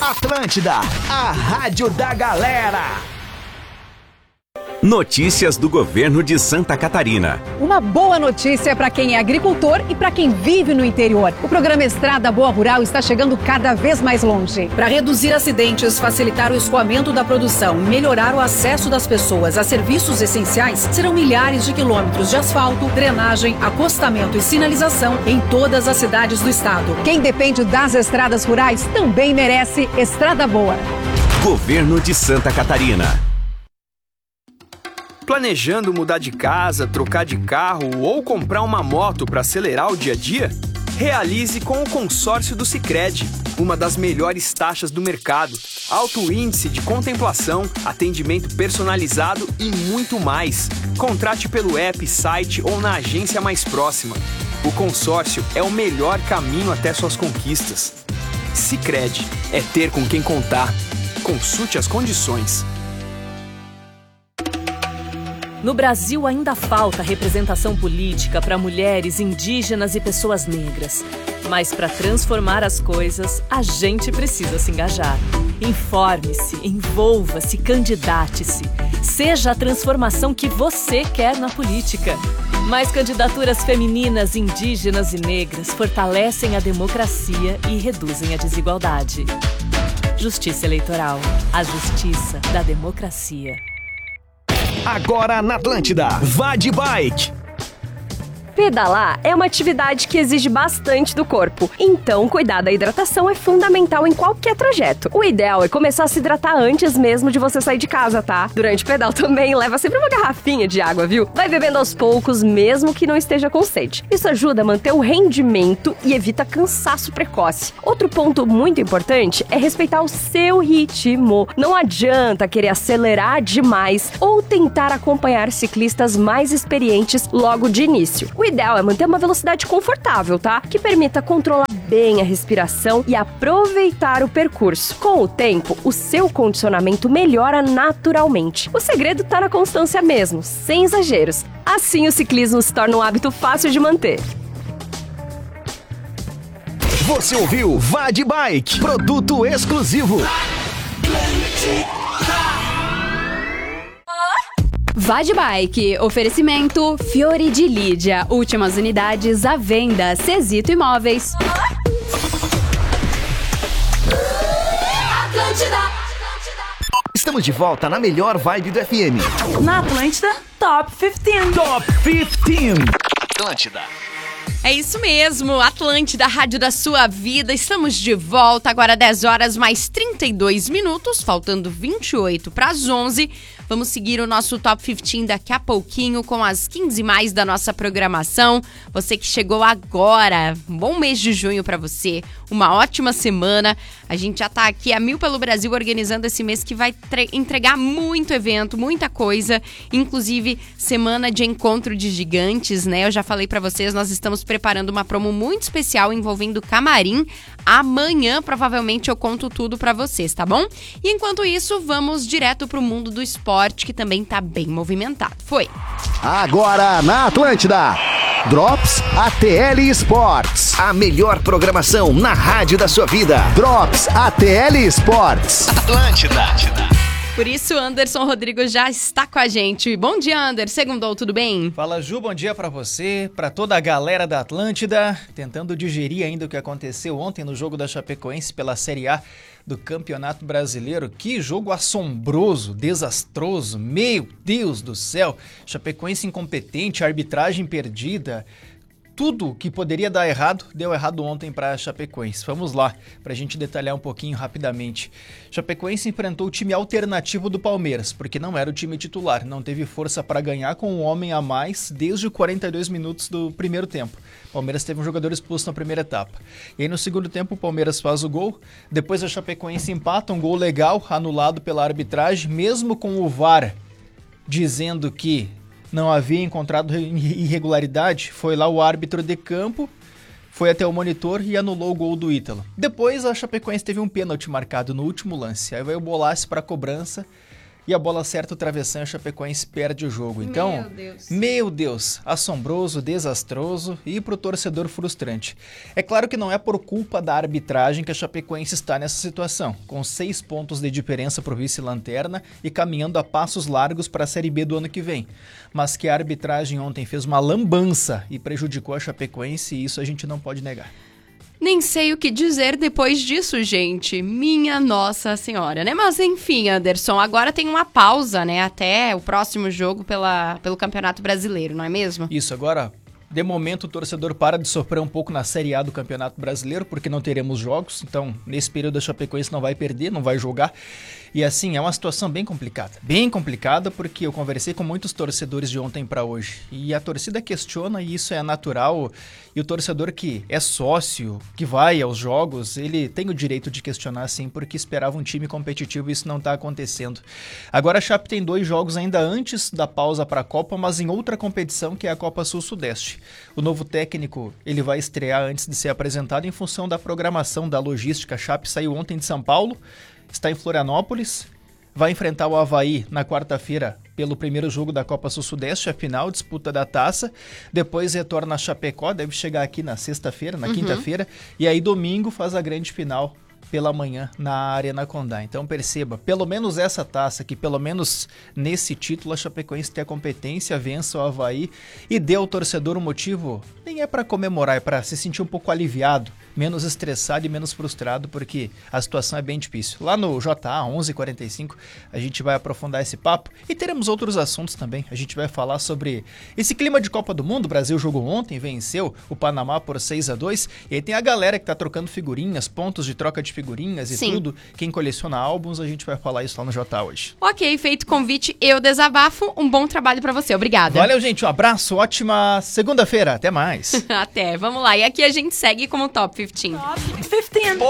Atlântida, a rádio da galera. Notícias do governo de Santa Catarina. Uma boa notícia para quem é agricultor e para quem vive no interior. O programa Estrada Boa Rural está chegando cada vez mais longe. Para reduzir acidentes, facilitar o escoamento da produção e melhorar o acesso das pessoas a serviços essenciais, serão milhares de quilômetros de asfalto, drenagem, acostamento e sinalização em todas as cidades do estado. Quem depende das estradas rurais também merece Estrada Boa. Governo de Santa Catarina. Planejando mudar de casa, trocar de carro ou comprar uma moto para acelerar o dia a dia? Realize com o consórcio do Sicredi, uma das melhores taxas do mercado, alto índice de contemplação, atendimento personalizado e muito mais. Contrate pelo app, site ou na agência mais próxima. O consórcio é o melhor caminho até suas conquistas. Sicredi, é ter com quem contar. Consulte as condições. No Brasil ainda falta representação política para mulheres, indígenas e pessoas negras. Mas para transformar as coisas, a gente precisa se engajar. Informe-se, envolva-se, candidate-se. Seja a transformação que você quer na política. Mais candidaturas femininas, indígenas e negras fortalecem a democracia e reduzem a desigualdade. Justiça Eleitoral. A justiça da democracia. Agora na Atlântida, vá de bike. Pedalar é uma atividade que exige bastante do corpo, então cuidar da hidratação é fundamental em qualquer trajeto. O ideal é começar a se hidratar antes mesmo de você sair de casa, tá? Durante o pedal também, leva sempre uma garrafinha de água, viu? Vai bebendo aos poucos, mesmo que não esteja com sede. Isso ajuda a manter o rendimento e evita cansaço precoce. Outro ponto muito importante é respeitar o seu ritmo. Não adianta querer acelerar demais ou tentar acompanhar ciclistas mais experientes logo de início. O ideal é manter uma velocidade confortável, tá? Que permita controlar bem a respiração e aproveitar o percurso. Com o tempo, o seu condicionamento melhora naturalmente. O segredo tá na constância mesmo, sem exageros. Assim, o ciclismo se torna um hábito fácil de manter. Você ouviu Vá de Bike, produto exclusivo. Vá de Bike, oferecimento Fiore de Lídia, últimas unidades à venda, Cezito Imóveis. Estamos de volta na melhor vibe do FM. Na Atlântida, Top 15. Top 15. Atlântida. É isso mesmo, Atlântida, rádio da sua vida. Estamos de volta, agora 10 horas mais 32 minutos, faltando 28 para as 11. Vamos seguir o nosso Top 15 daqui a pouquinho com as 15 mais da nossa programação. Você que chegou agora, um bom mês de junho para você, uma ótima semana. A gente já tá aqui a mil pelo Brasil organizando esse mês que vai entregar muito evento, muita coisa, inclusive semana de encontro de gigantes, né? Eu já falei para vocês, nós estamos preparando uma promo muito especial envolvendo camarim. Amanhã, provavelmente, eu conto tudo para vocês, tá bom? E enquanto isso, vamos direto pro mundo do esporte, que também tá bem movimentado. Foi! Agora na Atlântida, Drops ATL Sports. A melhor programação na rádio da sua vida. Drops ATL Sports. Atlântida. Por isso, Anderson Rodrigo já está com a gente. Bom dia, Anderson. Segundou, tudo bem? Fala, Ju. Bom dia pra você, pra toda a galera da Atlântida. Tentando digerir ainda o que aconteceu ontem no jogo da Chapecoense pela Série A do Campeonato Brasileiro. Que jogo assombroso, desastroso. Meu Deus do céu. Chapecoense incompetente, arbitragem perdida. Tudo que poderia dar errado, deu errado ontem para a Chapecoense. Vamos lá, para a gente detalhar um pouquinho rapidamente. Chapecoense enfrentou o time alternativo do Palmeiras, porque não era o time titular. Não teve força para ganhar com um homem a mais desde os 42 minutos do primeiro tempo. O Palmeiras teve um jogador expulso na primeira etapa. E aí no segundo tempo o Palmeiras faz o gol. Depois a Chapecoense empata, um gol legal, anulado pela arbitragem, mesmo com o VAR dizendo que não havia encontrado irregularidade, foi lá o árbitro de campo, foi até o monitor e anulou o gol do Ítalo. Depois a Chapecoense teve um pênalti marcado no último lance, aí veio o Bolaço para a cobrança e a bola acerta o travessão e a Chapecoense perde o jogo. Então, meu Deus, assombroso, desastroso e pro torcedor frustrante. É claro que não é por culpa da arbitragem que a Chapecoense está nessa situação, com 6 pontos de diferença pro vice-lanterna e caminhando a passos largos para a Série B do ano que vem. Mas que a arbitragem ontem fez uma lambança e prejudicou a Chapecoense, e isso a gente não pode negar. Nem sei o que dizer depois disso, gente. Minha Nossa Senhora, né? Mas enfim, Anderson, agora tem uma pausa, né? Até o próximo jogo pelo Campeonato Brasileiro, não é mesmo? Isso, agora, de momento, o torcedor para de sofrer um pouco na Série A do Campeonato Brasileiro, porque não teremos jogos. Então, nesse período, a Chapecoense não vai perder, não vai jogar. E assim, é uma situação bem complicada, porque eu conversei com muitos torcedores de ontem para hoje. E a torcida questiona, e isso é natural. E o torcedor que é sócio, que vai aos jogos, ele tem o direito de questionar sim, porque esperava um time competitivo e isso não está acontecendo. Agora a Chape tem 2 jogos ainda antes da pausa para a Copa, mas em outra competição, que é a Copa Sul-Sudeste. O novo técnico, ele vai estrear antes de ser apresentado em função da programação, da logística. A Chape saiu ontem de São Paulo, está em Florianópolis, vai enfrentar o Avaí na quarta-feira pelo primeiro jogo da Copa Sul-Sudeste, a final, disputa da taça. Depois retorna a Chapecó, deve chegar aqui na sexta-feira, na quinta-feira. E aí domingo faz a grande final pela manhã na Arena Condá. Então perceba, pelo menos essa taça, que pelo menos nesse título a Chapecoense tem a competência, vença o Avaí e dê ao torcedor um motivo, nem é para comemorar, é para se sentir um pouco aliviado, menos estressado e menos frustrado, porque a situação é bem difícil. Lá no JA 11h45 a gente vai aprofundar esse papo e teremos outros assuntos também. A gente vai falar sobre esse clima de Copa do Mundo. O Brasil jogou ontem, venceu o Panamá por 6-2, e aí tem a galera que tá trocando figurinhas, pontos de troca de figurinhas e tudo. Quem coleciona álbuns, a gente vai falar isso lá no JA hoje. Ok, feito o convite, eu desabafo. Um bom trabalho pra você, obrigada. Valeu, gente, um abraço, ótima segunda-feira, até mais. Até, vamos lá. E aqui a gente segue como Top 15. Top 15.